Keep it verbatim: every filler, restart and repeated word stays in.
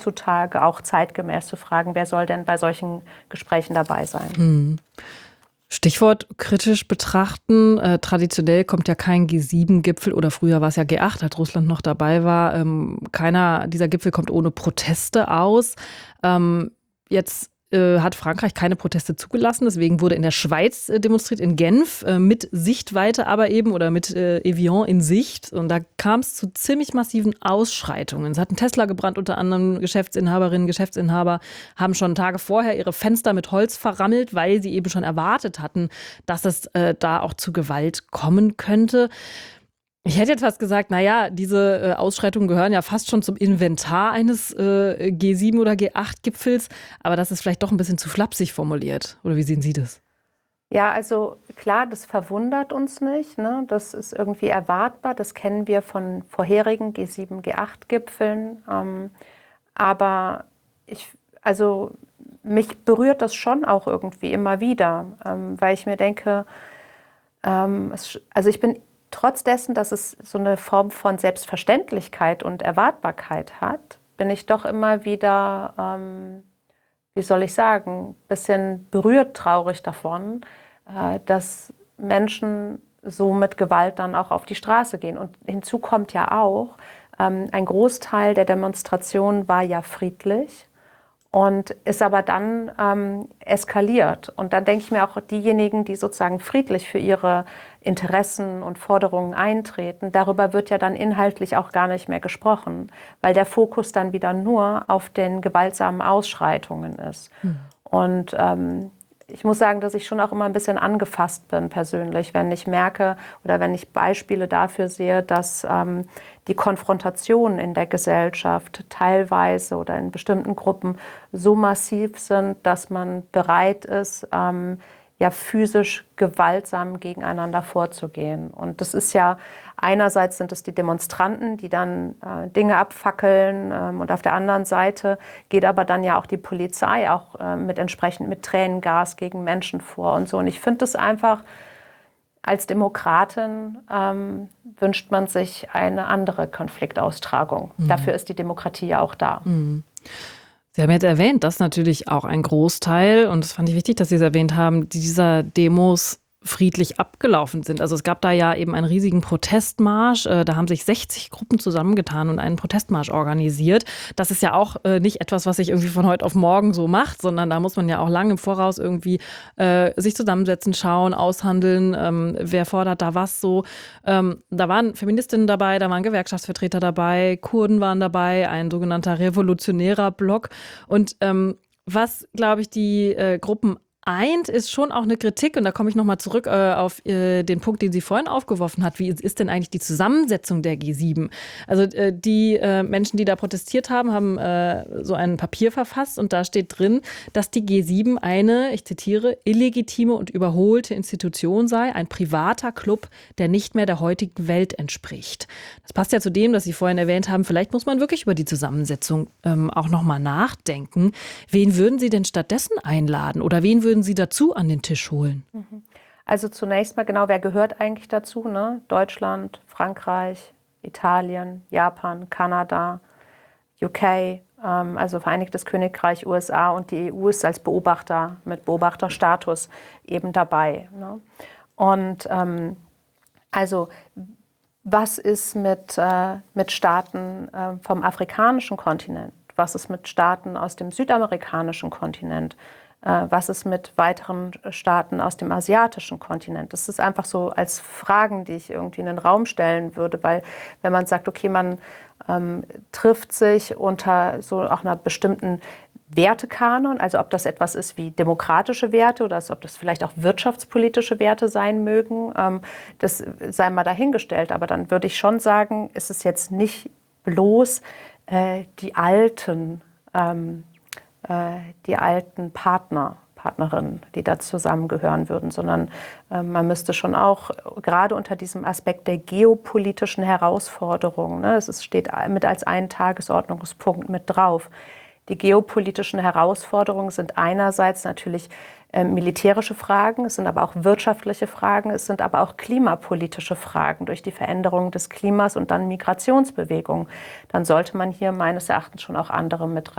heutzutage auch zeitgemäß zu fragen, wer soll denn bei solchen Gesprächen dabei sein. Hm. Stichwort kritisch betrachten. Äh, traditionell kommt ja kein G sieben Gipfel oder früher war es ja G acht, als Russland noch dabei war. Ähm, keiner dieser Gipfel kommt ohne Proteste aus. Ähm, jetzt äh, hat Frankreich keine Proteste zugelassen. Deswegen wurde in der Schweiz äh, demonstriert, in Genf, äh, mit Sichtweite aber eben oder mit äh, Evian in Sicht. Und da kam es zu ziemlich massiven Ausschreitungen. Es hat ein Tesla gebrannt, unter anderem Geschäftsinhaberinnen, Geschäftsinhaber haben schon Tage vorher ihre Fenster mit Holz verrammelt, weil sie eben schon erwartet hatten, dass es äh, da auch zu Gewalt kommen könnte. Ich hätte jetzt fast gesagt, naja, diese äh, Ausschreitungen gehören ja fast schon zum Inventar eines äh, G sieben oder G acht Gipfels, aber das ist vielleicht doch ein bisschen zu flapsig formuliert. Oder wie sehen Sie das? Ja, also klar, das verwundert uns nicht, ne? Das ist irgendwie erwartbar, das kennen wir von vorherigen G sieben, G acht Gipfeln. Ähm, aber ich, also mich berührt das schon auch irgendwie immer wieder, ähm, weil ich mir denke, ähm, es, also ich bin trotz dessen, dass es so eine Form von Selbstverständlichkeit und Erwartbarkeit hat, bin ich doch immer wieder, ähm, wie soll ich sagen, ein bisschen berührt, traurig davon, äh, dass Menschen so mit Gewalt dann auch auf die Straße gehen. Und hinzu kommt ja auch, ähm, ein Großteil der Demonstrationen war ja friedlich und ist aber dann ähm, eskaliert. Und dann denke ich mir auch, diejenigen, die sozusagen friedlich für ihre Interessen und Forderungen eintreten, darüber wird ja dann inhaltlich auch gar nicht mehr gesprochen, weil der Fokus dann wieder nur auf den gewaltsamen Ausschreitungen ist. Hm. Und ähm, ich muss sagen, dass ich schon auch immer ein bisschen angefasst bin persönlich, wenn ich merke oder wenn ich Beispiele dafür sehe, dass ähm, die Konfrontationen in der Gesellschaft teilweise oder in bestimmten Gruppen so massiv sind, dass man bereit ist, ähm, ja physisch gewaltsam gegeneinander vorzugehen. Und das ist ja, einerseits sind es die Demonstranten, die dann äh, Dinge abfackeln, ähm, und auf der anderen Seite geht aber dann ja auch die Polizei auch äh, mit entsprechend mit Tränengas gegen Menschen vor und so. Und ich finde das einfach, als Demokratin ähm, wünscht man sich eine andere Konfliktaustragung. Mhm. Dafür ist die Demokratie ja auch da. Mhm. Sie haben jetzt erwähnt, dass natürlich auch ein Großteil, und das fand ich wichtig, dass Sie es erwähnt haben, dieser Demos friedlich abgelaufen sind. Also es gab da ja eben einen riesigen Protestmarsch. Da haben sich sechzig Gruppen zusammengetan und einen Protestmarsch organisiert. Das ist ja auch nicht etwas, was sich irgendwie von heute auf morgen so macht, sondern da muss man ja auch lange im Voraus irgendwie äh, sich zusammensetzen, schauen, aushandeln, ähm, wer fordert da was so. Ähm, da waren Feministinnen dabei, da waren Gewerkschaftsvertreter dabei, Kurden waren dabei, ein sogenannter revolutionärer Block. Und ähm, was, glaube ich, die äh, Gruppen eint, ist schon auch eine Kritik, und da komme ich nochmal zurück äh, auf äh, den Punkt, den Sie vorhin aufgeworfen hat. Wie ist denn eigentlich die Zusammensetzung der G sieben? Also äh, die äh, Menschen, die da protestiert haben, haben äh, so ein Papier verfasst und da steht drin, dass die G sieben eine, ich zitiere, illegitime und überholte Institution sei, ein privater Club, der nicht mehr der heutigen Welt entspricht. Das passt ja zu dem, das Sie vorhin erwähnt haben, vielleicht muss man wirklich über die Zusammensetzung ähm, auch nochmal nachdenken. Wen würden Sie denn stattdessen einladen oder wen würden würden Sie dazu an den Tisch holen? Also zunächst mal genau, wer gehört eigentlich dazu? Ne? Deutschland, Frankreich, Italien, Japan, Kanada, U K, ähm, also Vereinigtes Königreich, U S A, und die E U ist als Beobachter mit Beobachterstatus eben dabei. Ne? Und ähm, also was ist mit, äh, mit Staaten äh, vom afrikanischen Kontinent? Was ist mit Staaten aus dem südamerikanischen Kontinent? Was ist mit weiteren Staaten aus dem asiatischen Kontinent? Das ist einfach so als Fragen, die ich irgendwie in den Raum stellen würde, weil wenn man sagt, okay, man ähm, trifft sich unter so auch einer bestimmten Wertekanon, also ob das etwas ist wie demokratische Werte oder ob das vielleicht auch wirtschaftspolitische Werte sein mögen, ähm, das sei mal dahingestellt. Aber dann würde ich schon sagen, ist es jetzt nicht bloß äh, die alten ähm, die alten Partner, Partnerinnen, die da zusammengehören würden, sondern äh, man müsste schon auch, gerade unter diesem Aspekt der geopolitischen Herausforderungen, ne, es steht mit als ein Tagesordnungspunkt mit drauf, die geopolitischen Herausforderungen sind einerseits natürlich äh, militärische Fragen, es sind aber auch wirtschaftliche Fragen, es sind aber auch klimapolitische Fragen durch die Veränderung des Klimas und dann Migrationsbewegungen. Dann sollte man hier meines Erachtens schon auch andere mit rein